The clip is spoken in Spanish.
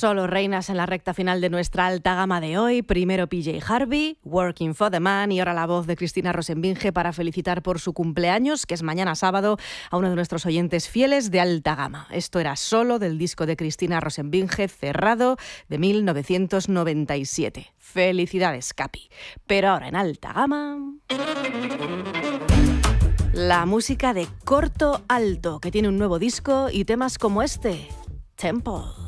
Solo reinas en la recta final de nuestra alta gama de hoy. Primero PJ Harvey, Working for the Man, y ahora la voz de Cristina Rosenvinge para felicitar por su cumpleaños, que es mañana sábado, a uno de nuestros oyentes fieles de alta gama. Esto era Solo, del disco de Cristina Rosenvinge, Cerrado, de 1997. Felicidades, Capi. Pero ahora en alta gama, la música de Corto Alto, que tiene un nuevo disco y temas como este, Temple.